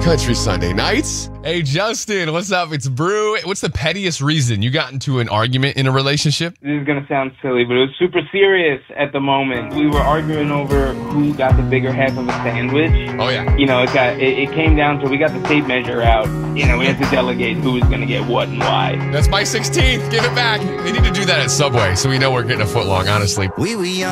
Country Sunday nights. Hey, Justin, what's up? It's Brew. What's the pettiest reason you got into an argument in a relationship? This is going to sound silly, but it was super serious at the moment. We were arguing over who got the bigger half of a sandwich. Oh, yeah. You know, it came down to, we got the tape measure out. You know, we had to delegate who was going to get what and why. That's my 16th. Give it back. They need to do that at Subway so we know we're getting a foot long, honestly. We were young.